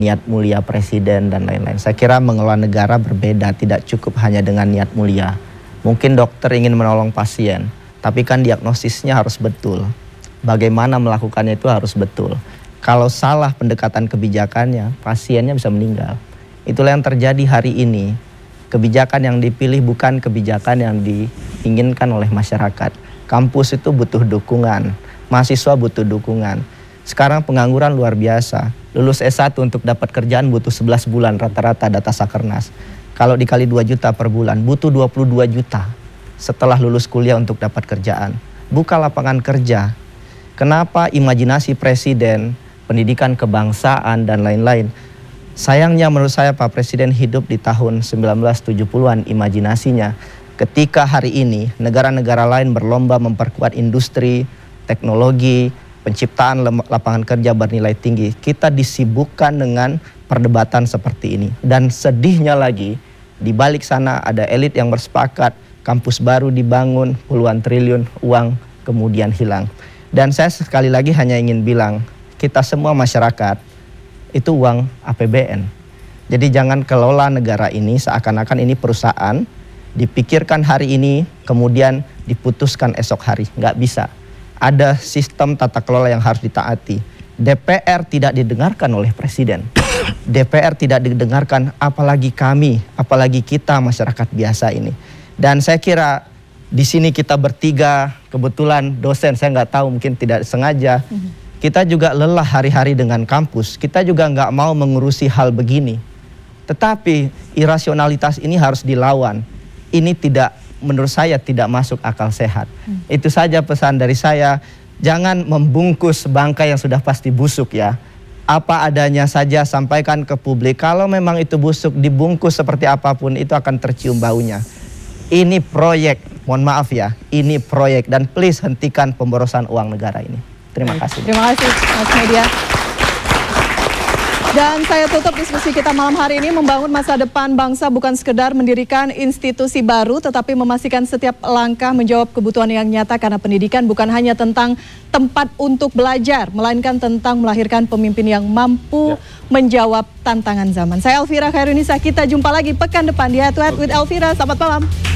niat mulia presiden dan lain-lain. Saya kira mengelola negara berbeda, tidak cukup hanya dengan niat mulia. Mungkin dokter ingin menolong pasien, tapi kan diagnosisnya harus betul. Bagaimana melakukannya itu harus betul. Kalau salah pendekatan kebijakannya, pasiennya bisa meninggal. Itulah yang terjadi hari ini. Kebijakan yang dipilih bukan kebijakan yang diinginkan oleh masyarakat. Kampus itu butuh dukungan, mahasiswa butuh dukungan. Sekarang pengangguran luar biasa. Lulus S1 untuk dapat kerjaan butuh 11 bulan rata-rata data Sakernas. Kalau dikali 2 juta per bulan, butuh 22 juta setelah lulus kuliah untuk dapat kerjaan. Buka lapangan kerja. Kenapa imajinasi presiden, pendidikan kebangsaan dan lain-lain. Sayangnya menurut saya Pak Presiden hidup di tahun 1970-an imajinasinya. Ketika hari ini negara-negara lain berlomba memperkuat industri, teknologi, penciptaan lapangan kerja bernilai tinggi, kita disibukkan dengan perdebatan seperti ini. Dan sedihnya lagi, di balik sana ada elit yang bersepakat, kampus baru dibangun, puluhan triliun uang kemudian hilang. Dan saya sekali lagi hanya ingin bilang, kita semua masyarakat, itu uang APBN. Jadi jangan kelola negara ini seakan-akan ini perusahaan, dipikirkan hari ini, kemudian diputuskan esok hari. Nggak bisa. Ada sistem tata kelola yang harus ditaati. DPR tidak didengarkan oleh Presiden. DPR tidak didengarkan, apalagi kami, apalagi kita masyarakat biasa ini. Dan saya kira di sini kita bertiga, kebetulan dosen, saya nggak tahu mungkin tidak sengaja. Kita juga lelah hari-hari dengan kampus. Kita juga nggak mau mengurusi hal begini. Tetapi irasionalitas ini harus dilawan. Ini tidak, menurut saya tidak masuk akal sehat. Itu saja pesan dari saya. Jangan membungkus bangkai yang sudah pasti busuk ya. Apa adanya saja sampaikan ke publik. Kalau memang itu busuk, dibungkus seperti apapun itu akan tercium baunya. Ini proyek, mohon maaf ya, ini proyek dan please hentikan pemborosan uang negara ini. Terima kasih. Terima kasih Mas Media. Dan saya tutup diskusi kita malam hari ini. Membangun masa depan bangsa bukan sekedar mendirikan institusi baru, tetapi memastikan setiap langkah menjawab kebutuhan yang nyata, karena pendidikan bukan hanya tentang tempat untuk belajar, melainkan tentang melahirkan pemimpin yang mampu menjawab tantangan zaman. Saya Elvira Khairunisa, kita jumpa lagi pekan depan di Head to Head with Elvira. Selamat malam.